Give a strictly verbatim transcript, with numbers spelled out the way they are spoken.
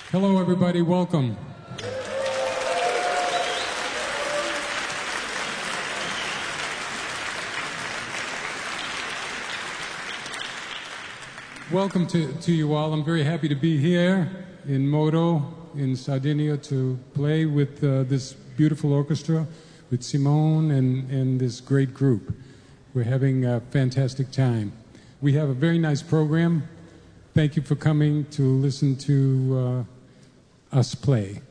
Hello, everybody. Welcome. Welcome to, to you all. I'm very happy to be here in Modo, in Sardinia, to play with uh, this beautiful orchestra, with Simone and, and this great group. We're having a fantastic time. We have a very nice program. Thank you for coming to listen to uh, us play.